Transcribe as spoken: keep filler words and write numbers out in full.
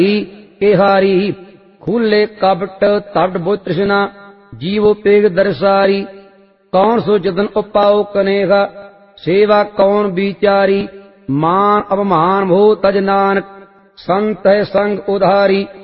केहारी खुले कपट तपट बुझ तृष्णा जीवो पेग दरसारी। कौन सो जतन उपाओ कनेगा सेवा कौन विचारी। मान अपमान भो तज नानक संत है संग उधारी।